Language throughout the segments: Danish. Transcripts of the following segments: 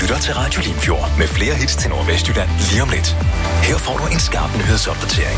lytter til Radio Limfjord med flere hits til Nordvestjylland lige om lidt. Her får du en skarp nyhedsopdatering.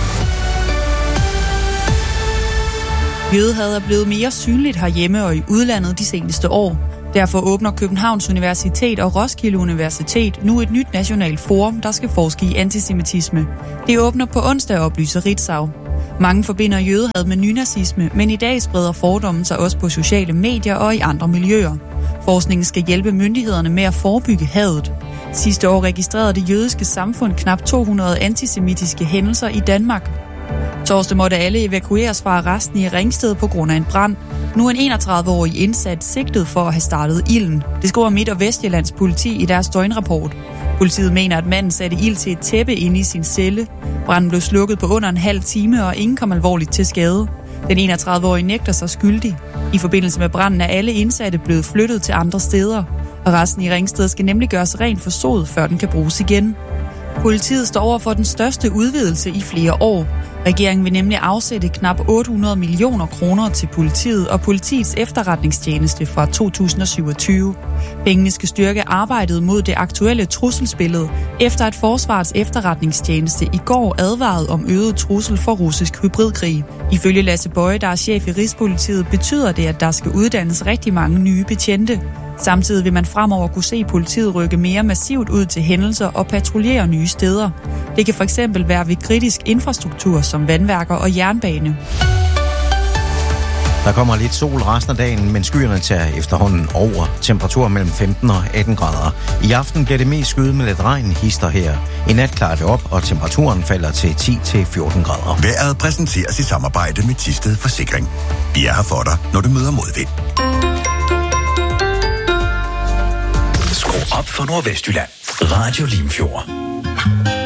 Jødehad er blevet mere synligt herhjemme og i udlandet de seneste år. Derfor åbner Københavns Universitet og Roskilde Universitet nu et nyt nationalt forum, der skal forske i antisemitisme. Det åbner på onsdag, oplyser Ritzau. Mange forbinder jødehad med nynazisme, men i dag spreder fordommen sig også på sociale medier og i andre miljøer. Forskningen skal hjælpe myndighederne med at forebygge hadet. Sidste år registrerede det jødiske samfund knap 200 antisemitiske hændelser i Danmark. Torsdag måtte alle evakueres fra arresten i Ringsted på grund af en brand. Nu er en 31-årig indsat sigtet for at have startet ilden. Det skriver Midt- og Vestjyllands politi i deres døgnrapport. Politiet mener, at manden satte ild til et tæppe inde i sin celle. Branden blev slukket på under en halv time, og ingen kom alvorligt til skade. Den 31-årige nægter sig skyldig. I forbindelse med branden er alle indsatte blevet flyttet til andre steder. Arresten i Ringsted skal nemlig gøres rent for sod, før den kan bruges igen. Politiet står over for den største udvidelse i flere år. Regeringen vil nemlig afsætte knap 800 millioner kroner til politiet og politiets efterretningstjeneste fra 2027. Pengene skal styrke arbejdet mod det aktuelle trusselsbillede, efter at Forsvarets efterretningstjeneste i går advarede om øget trussel for russisk hybridkrig. Ifølge Lasse Boje, der er chef i Rigspolitiet, betyder det, at der skal uddannes rigtig mange nye betjente. Samtidig vil man fremover kunne se politiet rykke mere massivt ud til hændelser og patruljere nye steder. Det kan fx være ved kritisk infrastruktur som vandværker og jernbane. Der kommer lidt sol resten af dagen, men skyerne tager efterhånden over. Temperatur mellem 15 og 18 grader. I aften bliver det mest skyet med lidt regn hister her. I nat klarer det op, og temperaturen falder til 10-14 grader. Vejret præsenteres i samarbejde med Thisted Forsikring. Vi er her for dig, når du møder modvind. Skru op for Nordvestjylland. Radio Limfjord.